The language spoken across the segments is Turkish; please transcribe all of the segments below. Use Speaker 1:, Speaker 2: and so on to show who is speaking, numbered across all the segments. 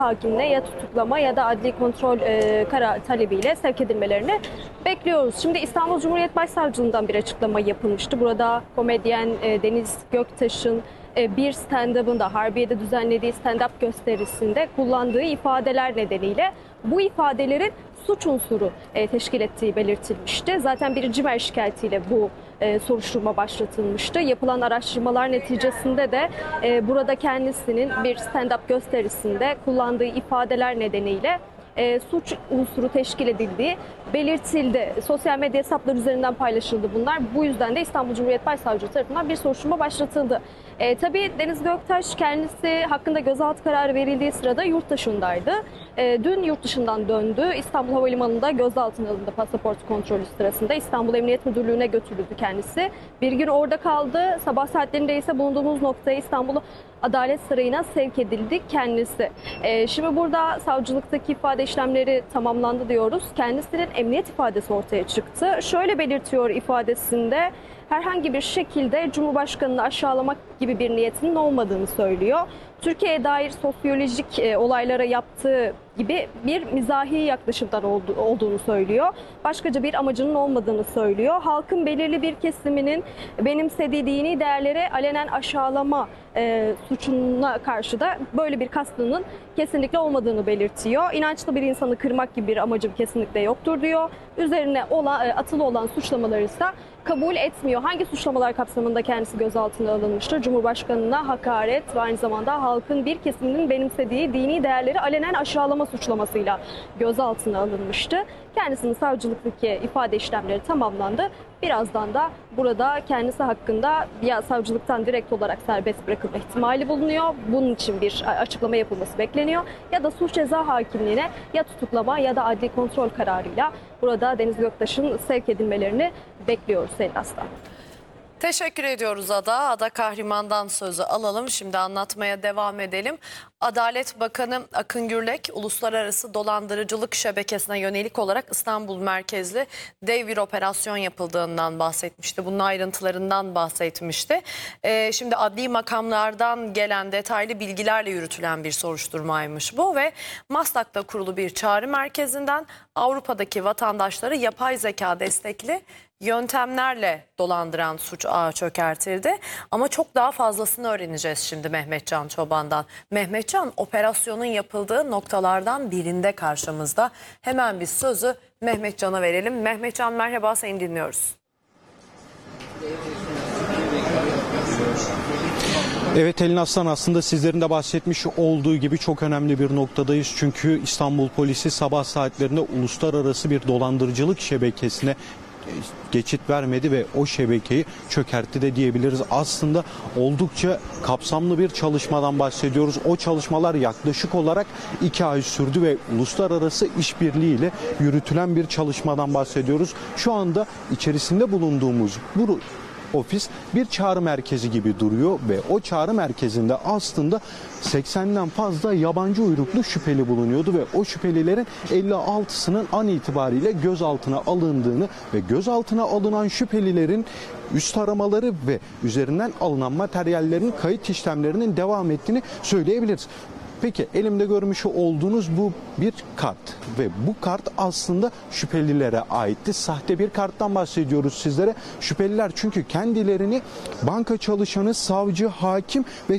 Speaker 1: hakimine ya tutuklama ya da adli kontrol karar talebiyle sevk edilmelerini bekliyoruz. Şimdi İstanbul Cumhuriyet Başsavcılığından bir açıklama yapılmıştı. Burada komedyen Deniz Göktaş'ın bir stand-up'ında, Harbiye'de düzenlediği stand-up gösterisinde kullandığı ifadeler nedeniyle bu ifadelerin suç unsuru teşkil ettiği belirtilmişti. Zaten bir cimer şikayetiyle bu soruşturma başlatılmıştı. Yapılan araştırmalar neticesinde de burada kendisinin bir stand-up gösterisinde kullandığı ifadeler nedeniyle suç unsuru teşkil edildiği belirtildi. Sosyal medya hesapları üzerinden paylaşıldı bunlar. Bu yüzden de İstanbul Cumhuriyet Başsavcılığı tarafından bir soruşturma başlatıldı. Tabii Deniz Göktaş kendisi hakkında gözaltı kararı verildiği sırada yurt dışındaydı. Dün yurt dışından döndü. İstanbul Havalimanı'nda gözaltına alındı pasaport kontrolü sırasında. İstanbul Emniyet Müdürlüğü'ne götürüldü kendisi. Bir gün orada kaldı. Sabah saatlerinde ise bulunduğumuz noktaya İstanbul Adalet Sarayı'na sevk edildi kendisi. Şimdi burada savcılıktaki ifade işlemleri tamamlandı diyoruz. Kendisinin emniyet ifadesi ortaya çıktı. Şöyle belirtiyor ifadesinde: herhangi bir şekilde Cumhurbaşkanı'nı aşağılamak gibi bir niyetinin olmadığını söylüyor. Türkiye'ye dair sosyolojik olaylara yaptığı gibi bir mizahi yaklaşımdan olduğunu söylüyor. Başkaca bir amacının olmadığını söylüyor. Halkın belirli bir kesiminin benimsediği dini değerlere alenen aşağılama suçuna karşı da böyle bir kastının kesinlikle olmadığını belirtiyor. İnançlı bir insanı kırmak gibi bir amacım kesinlikle yoktur diyor. Üzerine atılı olan suçlamaları ise kabul etmiyor. Hangi suçlamalar kapsamında kendisi gözaltına alınmıştır? Cumhurbaşkanına hakaret ve aynı zamanda halkın bir kesiminin benimsediği dini değerleri alenen aşağılama suçlamasıyla gözaltına alınmıştı. Kendisinin savcılıktaki ifade işlemleri tamamlandı. Birazdan da burada kendisi hakkında ya savcılıktan direkt olarak serbest bırakılma ihtimali bulunuyor. Bunun için bir açıklama yapılması bekleniyor. Ya da suç ceza hakimliğine ya tutuklama ya da adli kontrol kararıyla burada Deniz Göktaş'ın sevk edilmelerini bekliyoruz Selin Aslan.
Speaker 2: Teşekkür ediyoruz Ada. Ada Kahriman'dan sözü alalım. Şimdi anlatmaya devam edelim. Adalet Bakanı Akın Gürlek, uluslararası dolandırıcılık şebekesine yönelik olarak İstanbul merkezli dev bir operasyon yapıldığından bahsetmişti. Bunun ayrıntılarından bahsetmişti. Şimdi adli makamlardan gelen detaylı bilgilerle yürütülen bir soruşturmaymış bu ve Maslak'ta kurulu bir çağrı merkezinden Avrupa'daki vatandaşları yapay zeka destekli yöntemlerle dolandıran suç ağı çökertildi. Ama çok daha fazlasını öğreneceğiz şimdi Mehmetcan Çoban'dan. Mehmetcan, operasyonun yapıldığı noktalardan birinde karşımızda. Hemen bir sözü Mehmetcan'a verelim. Mehmetcan merhaba, seni dinliyoruz.
Speaker 3: Evet Elin Aslan, aslında sizlerin de bahsetmiş olduğu gibi çok önemli bir noktadayız. Çünkü İstanbul polisi sabah saatlerinde uluslararası bir dolandırıcılık şebekesine geçit vermedi ve o şebekeyi çökertti de diyebiliriz. Aslında oldukça kapsamlı bir çalışmadan bahsediyoruz. O çalışmalar yaklaşık olarak 2 ay sürdü ve uluslararası işbirliğiyle yürütülen bir çalışmadan bahsediyoruz. Şu anda içerisinde bulunduğumuz bu ofis bir çağrı merkezi gibi duruyor ve o çağrı merkezinde aslında 80'den fazla yabancı uyruklu şüpheli bulunuyordu ve o şüphelilerin 56'sının an itibariyle gözaltına alındığını ve gözaltına alınan şüphelilerin üst aramaları ve üzerinden alınan materyallerin kayıt işlemlerinin devam ettiğini söyleyebiliriz. Peki elimde görmüş olduğunuz bu bir kart ve bu kart aslında şüphelilere aitti. Sahte bir karttan bahsediyoruz sizlere. Şüpheliler çünkü kendilerini banka çalışanı, savcı, hakim ve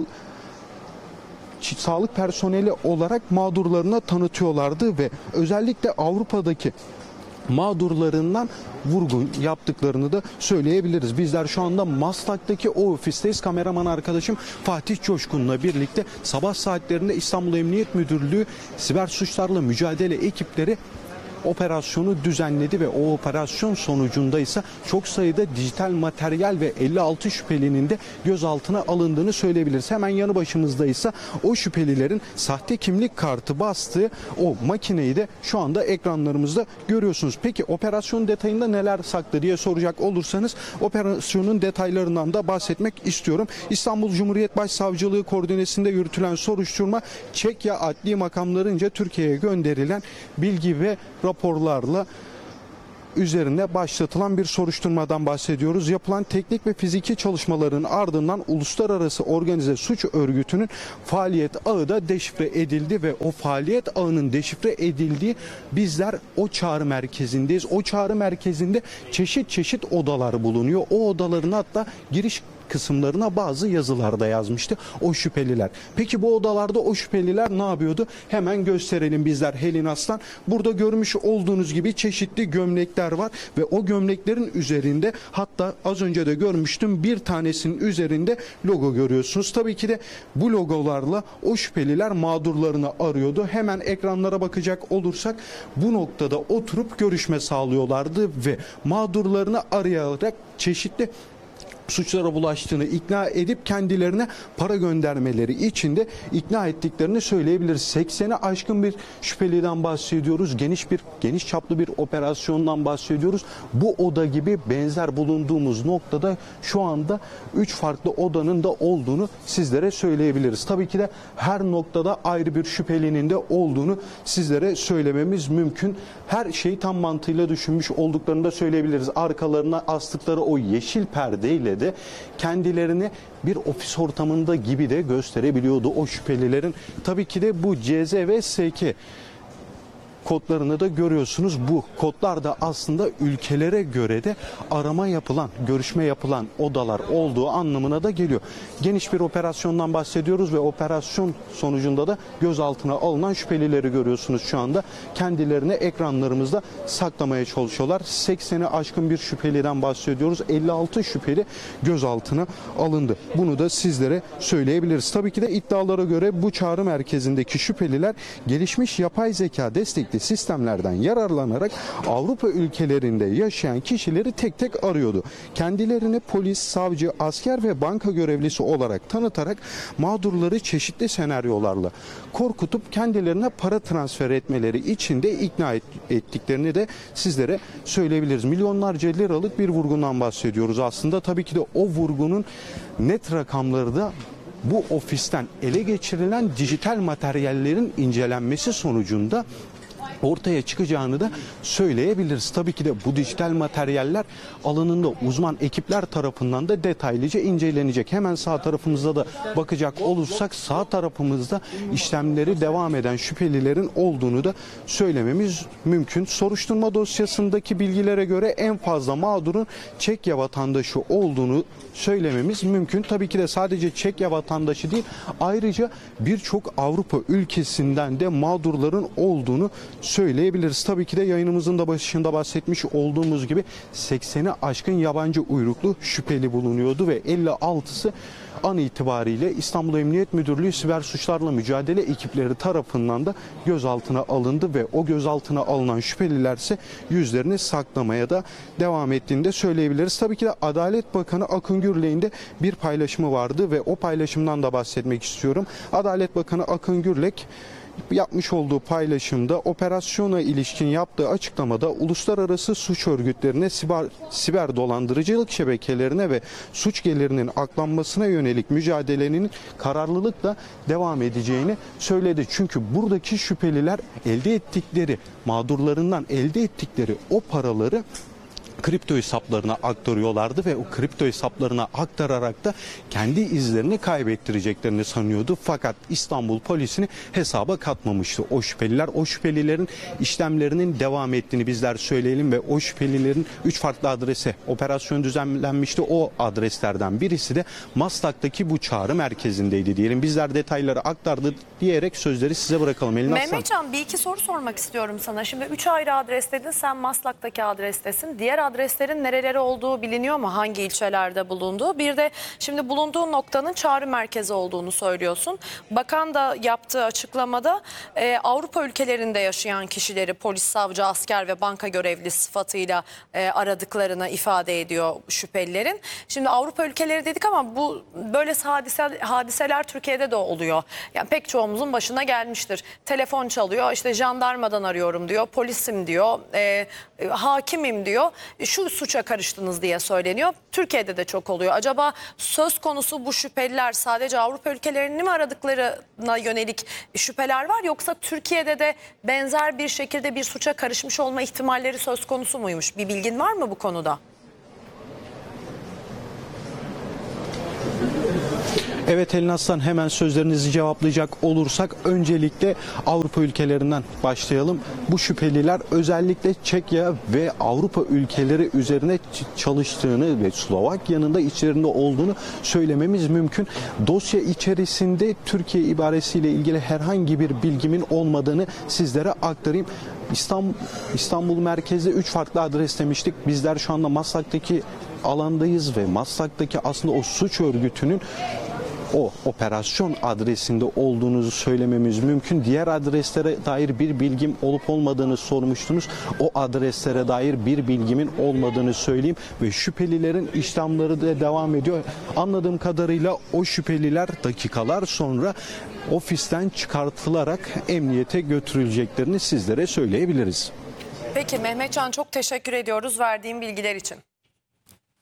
Speaker 3: sağlık personeli olarak mağdurlarına tanıtıyorlardı ve özellikle Avrupa'daki mağdurlarından vurgu yaptıklarını da söyleyebiliriz. Bizler şu anda Maslak'taki o ofisteyiz. Kameraman arkadaşım Fatih Coşkun'la birlikte sabah saatlerinde İstanbul Emniyet Müdürlüğü siber suçlarla mücadele ekipleri operasyonu düzenledi ve o operasyon sonucunda ise çok sayıda dijital materyal ve 56 şüphelinin de gözaltına alındığını söyleyebiliriz. Hemen yanı başımızda ise o şüphelilerin sahte kimlik kartı bastığı o makineyi de şu anda ekranlarımızda görüyorsunuz. Peki operasyon detayında neler saklı diye soracak olursanız operasyonun detaylarından da bahsetmek istiyorum. İstanbul Cumhuriyet Başsavcılığı koordinesinde yürütülen soruşturma Çekya adli makamlarınca Türkiye'ye gönderilen bilgi ve raporlarla üzerine başlatılan bir soruşturmadan bahsediyoruz. Yapılan teknik ve fiziki çalışmaların ardından uluslararası organize suç örgütünün faaliyet ağı da deşifre edildi ve o faaliyet ağının deşifre edildiği, bizler o çağrı merkezindeyiz. O çağrı merkezinde çeşit odalar bulunuyor. O odaların hatta giriş kısımlarına bazı yazılar da yazmıştı o şüpheliler. Peki bu odalarda o şüpheliler ne yapıyordu? Hemen gösterelim bizler Helin Aslan. Burada görmüş olduğunuz gibi çeşitli gömlekler var ve o gömleklerin üzerinde, hatta az önce de görmüştüm, bir tanesinin üzerinde logo görüyorsunuz. Tabii ki de bu logolarla o şüpheliler mağdurlarını arıyordu. Hemen ekranlara bakacak olursak bu noktada oturup görüşme sağlıyorlardı ve mağdurlarını arayarak çeşitli suçlara bulaştığını ikna edip kendilerine para göndermeleri için de ikna ettiklerini söyleyebiliriz. 80'e aşkın bir şüpheliden bahsediyoruz. Geniş çaplı bir operasyondan bahsediyoruz. Bu oda gibi benzer bulunduğumuz noktada şu anda 3 farklı odanın da olduğunu sizlere söyleyebiliriz. Tabii ki de her noktada ayrı bir şüphelinin de olduğunu sizlere söylememiz mümkün. Her şeyi tam mantığıyla düşünmüş olduklarını da söyleyebiliriz. Arkalarına astıkları o yeşil perdeyle de kendilerini bir ofis ortamında gibi de gösterebiliyordu o şüphelilerin. Tabii ki de bu CZ ve SK kodlarını da görüyorsunuz. Bu kodlar da aslında ülkelere göre de arama yapılan, görüşme yapılan odalar olduğu anlamına da geliyor. Geniş bir operasyondan bahsediyoruz ve operasyon sonucunda da gözaltına alınan şüphelileri görüyorsunuz şu anda. Kendilerini ekranlarımızda saklamaya çalışıyorlar. 80'e aşkın bir şüpheliden bahsediyoruz. 56 şüpheli gözaltına alındı. Bunu da sizlere söyleyebiliriz. Tabii ki de iddialara göre bu çağrı merkezindeki şüpheliler gelişmiş yapay zeka destekli sistemlerden yararlanarak Avrupa ülkelerinde yaşayan kişileri tek tek arıyordu. Kendilerini polis, savcı, asker ve banka görevlisi olarak tanıtarak mağdurları çeşitli senaryolarla korkutup kendilerine para transfer etmeleri için de ikna ettiklerini de sizlere söyleyebiliriz. Milyonlarca liralık bir vurgundan bahsediyoruz aslında. Tabii ki de o vurgunun net rakamları da bu ofisten ele geçirilen dijital materyallerin incelenmesi sonucunda ortaya çıkacağını da söyleyebiliriz. Tabii ki de bu dijital materyaller alanında uzman ekipler tarafından da detaylıca incelenecek. Hemen sağ tarafımızda da bakacak olursak sağ tarafımızda işlemleri devam eden şüphelilerin olduğunu da söylememiz mümkün. Soruşturma dosyasındaki bilgilere göre en fazla mağdurun Çekya vatandaşı olduğunu söylememiz mümkün. Tabii ki de sadece Çekya vatandaşı değil, ayrıca birçok Avrupa ülkesinden de mağdurların olduğunu söyleyebiliriz. Tabii ki de yayınımızın da başında bahsetmiş olduğumuz gibi 80'e aşkın yabancı uyruklu şüpheli bulunuyordu ve 56'sı an itibariyle İstanbul Emniyet Müdürlüğü Siber Suçlarla Mücadele ekipleri tarafından da gözaltına alındı ve o gözaltına alınan şüpheliler ise yüzlerini saklamaya da devam ettiğini de söyleyebiliriz. Tabii ki de Adalet Bakanı Akın Gürlek'in de bir paylaşımı vardı ve o paylaşımdan da bahsetmek istiyorum. Adalet Bakanı Akın Gürlek yapmış olduğu paylaşımda operasyona ilişkin yaptığı açıklamada uluslararası suç örgütlerine, siber dolandırıcılık şebekelerine ve suç gelirinin aklanmasına yönelik mücadelenin kararlılıkla devam edeceğini söyledi. Çünkü buradaki şüpheliler mağdurlarından elde ettikleri o paraları kripto hesaplarına aktarıyorlardı ve o kripto hesaplarına aktararak da kendi izlerini kaybettireceklerini sanıyordu. Fakat İstanbul polisini hesaba katmamıştı o şüpheliler. O şüphelilerin işlemlerinin devam ettiğini bizler söyleyelim ve o şüphelilerin 3 farklı adrese operasyon düzenlenmişti. O adreslerden birisi de Maslak'taki bu çağrı merkezindeydi diyelim. Bizler detayları aktardı diyerek sözleri size bırakalım. Elin Aslan.
Speaker 2: Mehmetcan, bir iki soru sormak istiyorum sana. Şimdi 3 ayrı adres dedin, sen Maslak'taki adrestesin. Diğer adreslerin nereleri olduğu biliniyor mu? Hangi ilçelerde bulunduğu? Bir de şimdi bulunduğu noktanın çağrı merkezi olduğunu söylüyorsun. Bakan da yaptığı açıklamada Avrupa ülkelerinde yaşayan kişileri polis, savcı, asker ve banka görevlisi sıfatıyla aradıklarını ifade ediyor şüphelilerin. Şimdi Avrupa ülkeleri dedik ama bu böyle hadiseler Türkiye'de de oluyor. Yani pek çoğumuzun başına gelmiştir. Telefon çalıyor, işte jandarmadan arıyorum diyor, polisim diyor, hakimim diyor. şu suça karıştınız diye söyleniyor. Türkiye'de de çok oluyor. Acaba söz konusu bu şüpheliler sadece Avrupa ülkelerini mi aradıklarına yönelik şüpheler var, yoksa Türkiye'de de benzer bir şekilde bir suça karışmış olma ihtimalleri söz konusu muymuş? Bir bilgin var mı bu konuda?
Speaker 3: Evet Helin Aslan, hemen sözlerinizi cevaplayacak olursak öncelikle Avrupa ülkelerinden başlayalım. Bu şüpheliler özellikle Çekya ve Avrupa ülkeleri üzerine çalıştığını ve Slovakya'nın da içlerinde olduğunu söylememiz mümkün. Dosya içerisinde Türkiye ibaresiyle ilgili herhangi bir bilgimin olmadığını sizlere aktarayım. İstanbul merkezde 3 farklı adres demiştik. Bizler şu anda Maslak'taki alandayız ve Maslak'taki aslında o suç örgütünün o operasyon adresinde olduğunuzu söylememiz mümkün. Diğer adreslere dair bir bilgim olup olmadığını sormuştunuz. O adreslere dair bir bilgimin olmadığını söyleyeyim ve şüphelilerin işlemleri de devam ediyor. Anladığım kadarıyla o şüpheliler dakikalar sonra ofisten çıkartılarak emniyete götürüleceklerini sizlere söyleyebiliriz.
Speaker 2: Peki Mehmetcan, çok teşekkür ediyoruz verdiğin bilgiler için.